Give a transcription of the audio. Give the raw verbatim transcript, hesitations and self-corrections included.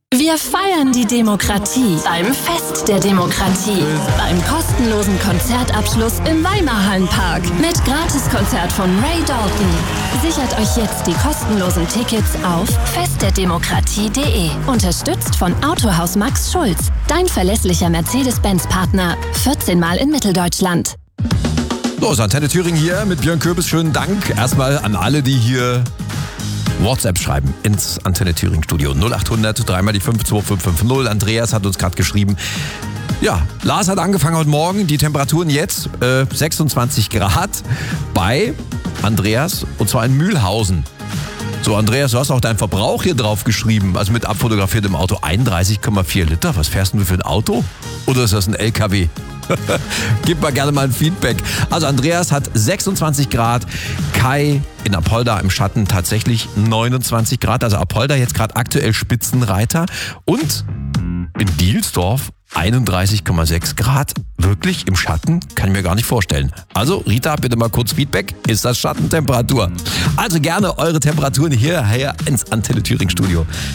Wir feiern die Demokratie beim Fest der Demokratie. Beim kostenlosen Konzertabschluss im Weimarhallenpark mit Gratiskonzert von Ray Dalton. Sichert euch jetzt die kostenlosen Tickets auf fest der demokratie punkt de. Unterstützt von Autohaus Max Schulz, dein verlässlicher Mercedes-Benz-Partner. vierzehn Mal in Mitteldeutschland. So, ist Antenne Thüringen hier mit Björn Köbis. Schönen Dank erstmal an alle, die hier WhatsApp schreiben ins Antenne Thüringen Studio. null acht hundert, dreimal die fünf zwei fünf fünf null. Andreas hat uns gerade geschrieben. Ja, Lars hat angefangen heute Morgen. Die Temperaturen jetzt äh, sechsundzwanzig Grad bei Andreas und zwar in Mühlhausen. So, Andreas, du hast auch deinen Verbrauch hier drauf geschrieben, also mit abfotografiertem Auto einunddreißig Komma vier Liter. Was fährst du für ein Auto? Oder ist das ein L K W? Gib mal gerne mal ein Feedback. Also Andreas hat sechsundzwanzig Grad, Kai in Apolda im Schatten tatsächlich neunundzwanzig Grad. Also Apolda jetzt gerade aktuell Spitzenreiter und in Dielsdorf einunddreißig Komma sechs Grad. Wirklich im Schatten? Kann ich mir gar nicht vorstellen. Also Rita, bitte mal kurz Feedback. Ist das Schattentemperatur? Also gerne eure Temperaturen hierher ins Antenne Thüringen Studio.